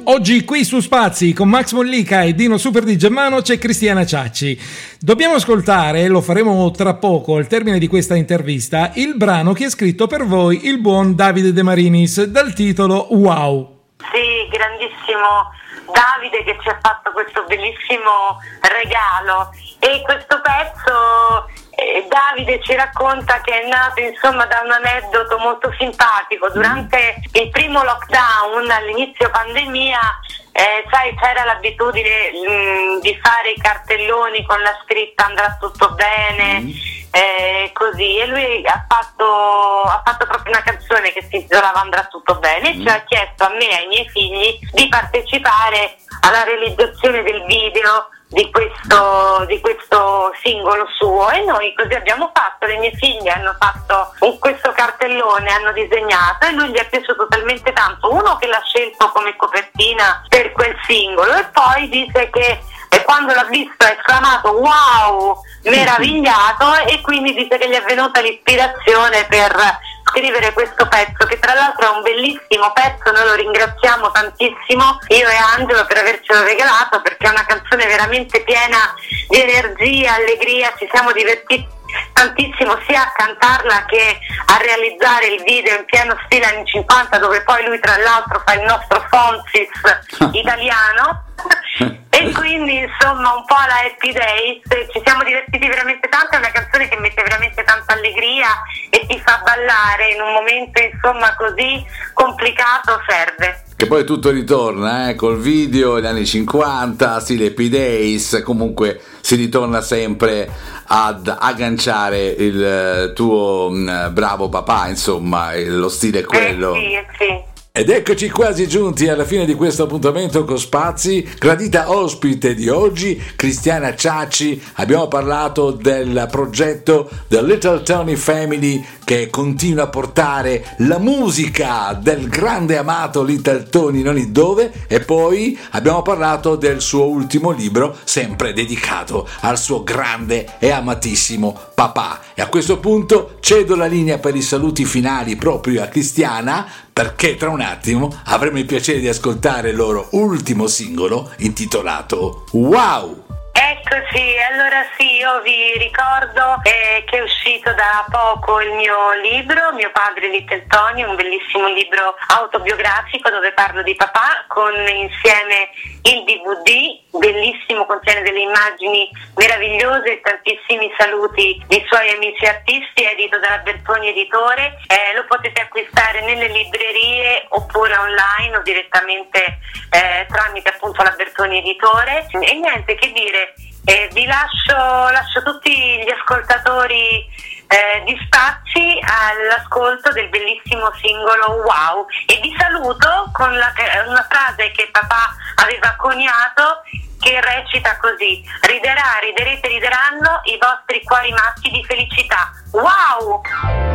Oggi qui su Spazi con Max Mollica e Dino Super di Germano c'è Cristiana Ciacci. Dobbiamo ascoltare, lo faremo tra poco al termine di questa intervista, il brano che ha scritto per voi il buon Davide De Marinis dal titolo Wow. Sì, grandissimo Davide che ci ha fatto questo bellissimo regalo, e questo pezzo Davide ci racconta che è nato insomma da un aneddoto molto simpatico. Durante il primo lockdown, all'inizio pandemia, sai, c'era l'abitudine di fare i cartelloni con la scritta "andrà tutto bene", così, e lui ha fatto proprio una canzone che si intitolava "Andrà tutto bene", e ci ha chiesto a me e ai miei figli di partecipare alla realizzazione del video di questo singolo suo, e noi così abbiamo fatto. Le mie figlie hanno fatto questo cartellone, hanno disegnato, e lui gli è piaciuto talmente tanto, uno, che l'ha scelto come copertina per quel singolo, e poi dice che quando l'ha visto ha esclamato "wow", meravigliato, e quindi dice che gli è venuta l'ispirazione per scrivere questo pezzo, che tra l'altro è un bellissimo pezzo. Noi lo ringraziamo tantissimo, io e Angelo, per avercelo regalato, perché è una canzone veramente piena di energia, allegria. Ci siamo divertiti tantissimo sia a cantarla che a realizzare il video in pieno stile anni 50, dove poi lui tra l'altro fa il nostro Fonzis italiano. E quindi insomma un po' la Happy Days, ci siamo divertiti veramente tanto. È una canzone che mette veramente tanta allegria e ti fa ballare in un momento insomma così complicato, serve. Che poi tutto ritorna, col video, gli anni 50, stile Happy Days, comunque si ritorna sempre ad agganciare il tuo bravo papà, insomma, lo stile è quello. Sì. Ed eccoci quasi giunti alla fine di questo appuntamento con Spazi. Gradita ospite di oggi, Cristiana Ciacci. Abbiamo parlato del progetto The Little Tony Family, che continua a portare la musica del grande amato Little Tony non il dove, e poi abbiamo parlato del suo ultimo libro, sempre dedicato al suo grande e amatissimo papà. E a questo punto cedo la linea per i saluti finali proprio a Cristiana, perché tra un attimo avremo il piacere di ascoltare il loro ultimo singolo intitolato Wow! Eccoci, allora sì, io vi ricordo che è uscito da poco il mio libro, Mio padre Little Tony, un bellissimo libro autobiografico dove parlo di papà, con insieme il DVD, bellissimo, contiene delle immagini meravigliose e tantissimi saluti di suoi amici artisti, edito dalla Bertoni Editore. Lo potete acquistare nelle librerie oppure online o direttamente tramite appunto la Bertoni Editore. E niente, che dire, vi lascio tutti gli ascoltatori di Spazi all'ascolto del bellissimo singolo Wow, e vi saluto con una frase che papà aveva coniato, che recita così: rideranno i vostri cuori maschi di felicità. Wow!